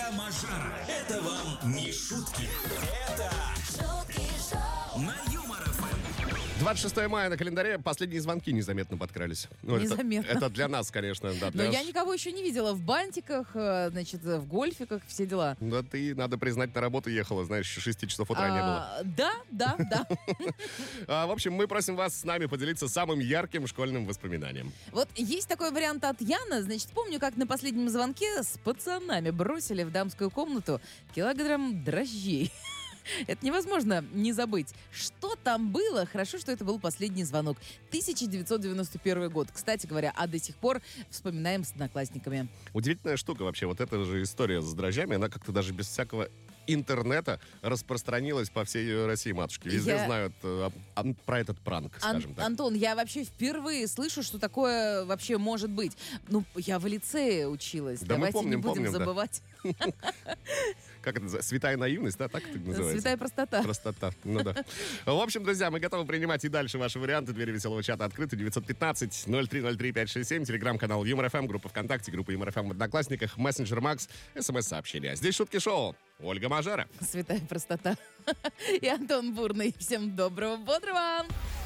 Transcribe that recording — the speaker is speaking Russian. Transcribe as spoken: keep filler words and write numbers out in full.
Ольга Мажара. Это вам не шутки. Это шутки шоу на Юмор эф эм. двадцать шестое мая на календаре, последние звонки незаметно подкрались. Ну, Незаметно. Это, это для нас, конечно, да. Для Но я ш- никого еще не видела в бантиках, э, значит, в гольфиках, все дела. Да ты, надо признать, на работу ехала, знаешь, еще шести часов утра не было. А, да, да, да. А, в общем, мы просим вас с нами поделиться самым ярким школьным воспоминанием. Вот есть такой вариант от Яна. Значит, помню, как на последнем звонке с пацанами бросили в дамскую комнату килограмм дрожжей. Это невозможно не забыть. Что там было? Хорошо, что это был последний звонок. тысяча девятьсот девяносто первый год. Кстати говоря, а до сих пор вспоминаем с одноклассниками. Удивительная штука вообще. Вот эта же история с дрожжами, она как-то даже без всякого интернета распространилась по всей России, матушки. Везде Я- знают э, а- про этот пранк, Ан- скажем так. Антон, я вообще впервые слышу, что такое вообще может быть. Ну, я в лицее училась. Да мы Давайте помним, не будем помним, да. забывать. Как это называется? Святая наивность, да? Так это называется? Святая простота. Простота, ну да. В общем, друзья, мы готовы принимать и дальше ваши варианты. Двери веселого чата открыты. девятьсот пятнадцать ноль три ноль три пять шесть семь. Телеграм-канал Юмор эф эм, группа ВКонтакте, группа Юмор эф эм в Одноклассниках, мессенджер Макс, СМС-сообщения. Здесь шутки шоу. Ольга Мажара. Святая простота. И Антон Бурный. Всем доброго, бодрого!